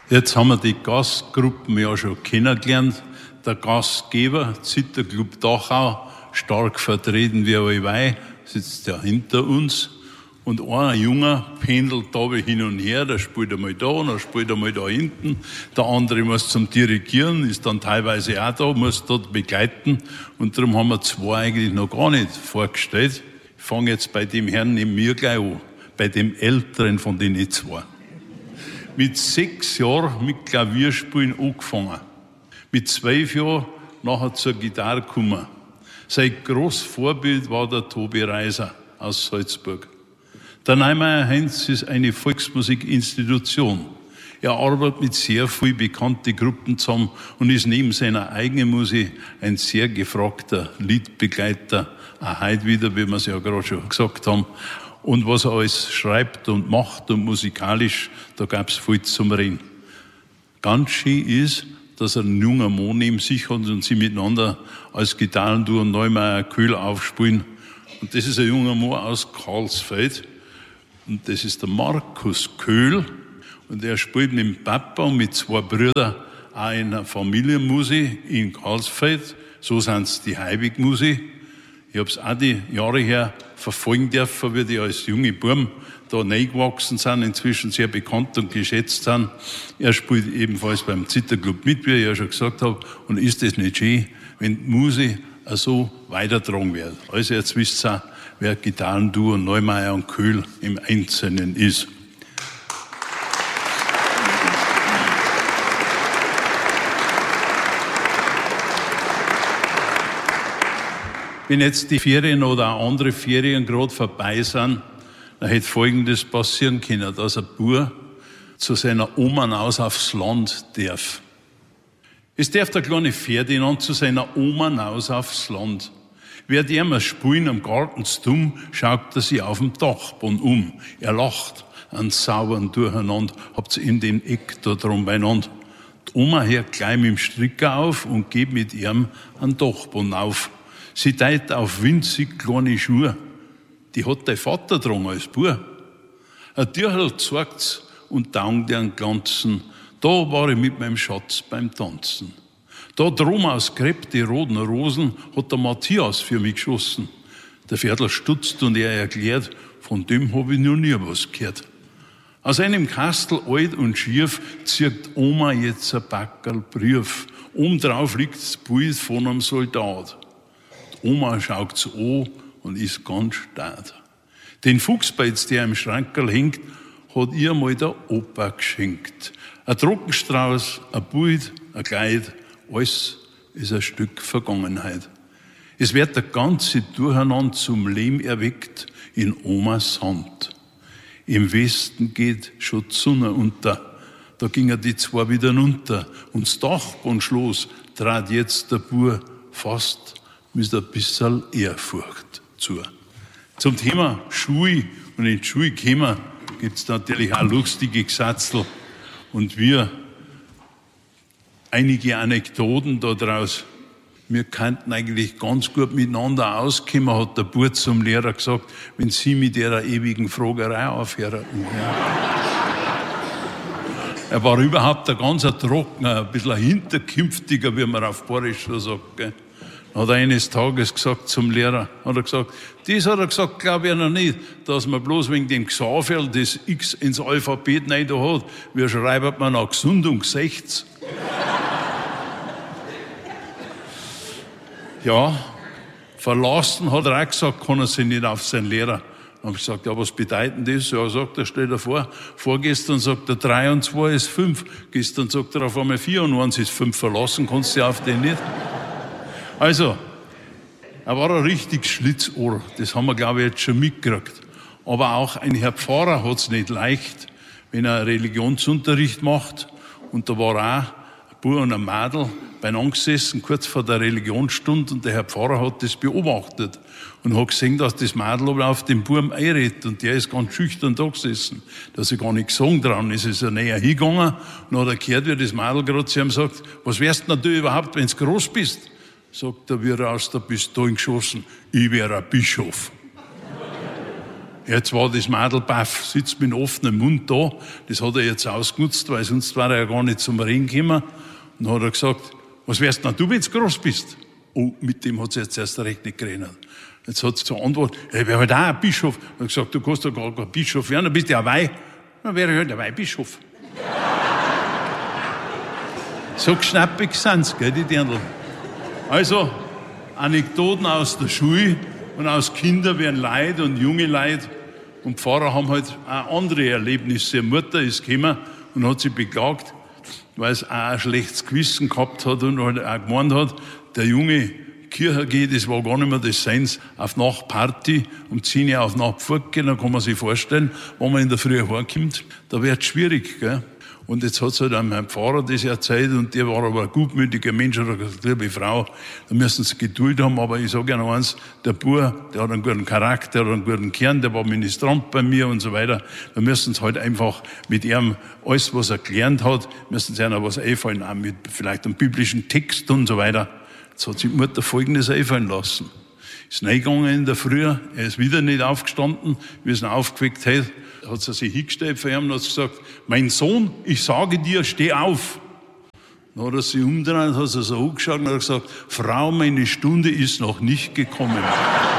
Jetzt haben wir die Gastgruppen ja schon kennengelernt. Der Gastgeber, Zitherclub Dachau, stark vertreten wie allweil, sitzt ja hinter uns. Und ein Junger pendelt da hin und her, der spielt einmal da, der spielt einmal da hinten. Der andere muss zum Dirigieren, ist dann teilweise auch da, muss dort begleiten. Und darum haben wir zwei eigentlich noch gar nicht vorgestellt. Ich fange jetzt bei dem Herrn neben mir gleich an, bei dem Älteren von den zwei. Mit 6 Jahren mit Klavierspielen angefangen. Mit 12 Jahren nachher zur Gitarre gekommen. Sein großes Vorbild war der Tobi Reiser aus Salzburg. Der Neumeier Heinz ist eine Volksmusikinstitution. Er arbeitet mit sehr vielen bekannten Gruppen zusammen und ist neben seiner eigenen Musik ein sehr gefragter Liedbegleiter. Auch heute wieder, wie wir es ja gerade schon gesagt haben. Und was er alles schreibt und macht und musikalisch, da gab es viel zum Reden. Ganz schön ist, dass er einen jungen Mann neben sich hat und sie miteinander als Gitarrenduo Neumeier Köhl aufspielen. Und das ist ein junger Mann aus Karlsfeld. Und das ist der Markus Köhl. Und er spielt mit dem Papa und mit 2 Brüdern auch in einer Familienmusik in Karlsfeld. So sind es die Heibig-Musik. Ich habe es auch die Jahre her verfolgen dürfen, wie die als junge Buben da reingewachsen sind, inzwischen sehr bekannt und geschätzt sind. Er spielt ebenfalls beim Zitherclub mit, wie ich ja schon gesagt habe. Und ist das nicht schön, wenn die Musik so weitertragen wird? Also jetzt wisst ihr auch, wer Gitarrenduo Neumeier und Köhl im Einzelnen ist. Wenn jetzt die Ferien oder auch andere Ferien gerade vorbei sind, dann hätte Folgendes passieren können, dass ein Bub zu seiner Oma raus aufs Land darf. Es darf der kleine Ferdinand zu seiner Oma raus aufs Land. Während er mal spielen am Garten zu tun, schaut er sich auf dem Dachboden um. Er lacht an Saubern durcheinander, habt's in dem Eck da drum beieinander. Die Oma hört gleich mit dem Stricker auf und geht mit ihm an Dachboden auf. Sie teilt auf winzig kleine Schuhe. Die hat der Vater dran als Bub. Ein Tierl zeigt's und dankt ihren Glanzen. Da war ich mit meinem Schatz beim Tanzen. Da drum aus Krepp die roten Rosen hat der Matthias für mich geschossen. Der Pferdl stutzt und er erklärt, von dem hab ich noch nie was gehört. Aus einem Kastel alt und schief zieht Oma jetzt ein Packerl Brief. Oben drauf liegt das Bild von einem Soldat. Die Oma schaut's an und ist ganz stark. Den Fuchspeiz, der im Schrankerl hängt, hat ihr mal der Opa geschenkt. Ein Trockenstrauß, ein Bild, ein Kleid, alles ist ein Stück Vergangenheit. Es wird der ganze Durcheinander zum Leben erweckt in Omas Hand. Im Westen geht schon die Sonne unter. Da gingen die zwei wieder runter. Und das Dachbodenschloss trat jetzt der Bub fast mit ein bisschen Ehrfurcht zu. Zum Thema Schule und in die Schule kommen, gibt es natürlich auch lustige Gesatzel. Und wir einige Anekdoten daraus. Wir könnten eigentlich ganz gut miteinander auskommen, hat der Bub zum Lehrer gesagt, wenn Sie mit Ihrer ewigen Fragerei aufhören. Er war überhaupt ein ganz trockener, ein bisschen hinterkünftiger, wie man auf Bayerisch so sagt. Gell? Dann hat er eines Tages gesagt zum Lehrer, hat er gesagt, das hat er gesagt, glaube ich noch nicht, dass man bloß wegen dem Xaverl das X ins Alphabet rein da hat. Wie schreibt man nach gesund und gesechts? Ja, verlassen hat er auch gesagt, kann er sich nicht auf seinen Lehrer. Dann habe ich gesagt, ja, was bedeutet das? Ja, sagt er, stell dir vor, vorgestern sagt er 3 und 2 ist 5. Gestern sagt er auf einmal 4 und 1 ist 5. Verlassen kannst du auf den nicht. Also, er war ein richtig Schlitzohr. Das haben wir, glaube ich, jetzt schon mitgekriegt. Aber auch ein Herr Pfarrer hat es nicht leicht, wenn er Religionsunterricht macht. Und da war auch ein Bub und ein Mädel beieinander gesessen, kurz vor der Religionsstunde. Und der Herr Pfarrer hat das beobachtet und hat gesehen, dass das Mädel aber auf den Buben einredet. Und der ist ganz schüchtern da gesessen, dass er gar nicht gesungen dran ist. Ist er näher hingegangen und hat er gehört, wie das Mädel gerade zu ihm sagt, was wärst denn du überhaupt, wenn du groß bist? Sagt er, wie raus, da bist du geschossen, ich wäre ein Bischof. Jetzt war das Madel baff, sitzt mit offenem Mund da. Das hat er jetzt ausgenutzt, weil sonst war er ja gar nicht zum Reden gekommen. Und dann hat er gesagt, was wärst denn du, wenn du groß bist? Oh, mit dem hat sie jetzt erst recht nicht geredet. Jetzt hat sie zur Antwort, ich wäre halt auch ein Bischof. Er hat gesagt, du kannst doch gar kein Bischof werden, dann bist du ja ein Weih. Dann wäre ich halt ein Weihbischof. So geschnappig sind's, gell, die Dirndl. Also, Anekdoten aus der Schule und aus Kindern werden Leute und junge Leute. Und Pfarrer haben halt auch andere Erlebnisse. Ihre Mutter ist gekommen und hat sich beklagt, weil es auch ein schlechtes Gewissen gehabt hat und halt auch gemeint hat, der Junge Kirche geht, das war gar nicht mehr das Seins, auf Nachtparty um 10 Uhr auf Nacht fortgehen, dann kann man sich vorstellen, wenn man in der Früh heimkommt, da wird es schwierig, gell? Und jetzt hat halt auch mein Pfarrer das erzählt und der war aber ein gutmütiger Mensch und hat gesagt, liebe Frau, da müssen Sie Geduld haben, aber ich sage Ihnen eins, der Bub, der hat einen guten Charakter, der hat einen guten Kern, der war Ministrant bei mir und so weiter. Da müssen Sie halt einfach mit ihm alles, was er gelernt hat, müssen Sie ihm was einfallen, auch mit vielleicht einem biblischen Text und so weiter. Jetzt hat sich die Mutter Folgendes einfallen lassen. Ist reingegangen in der Früh, er ist wieder nicht aufgestanden, wie es ihn aufgeweckt hat sie sich hingestellt vor ihm und hat gesagt, mein Sohn, ich sage dir, steh auf. Dann hat er sich umgedreht, hat sie so angeschaut und hat gesagt, Frau, meine Stunde ist noch nicht gekommen.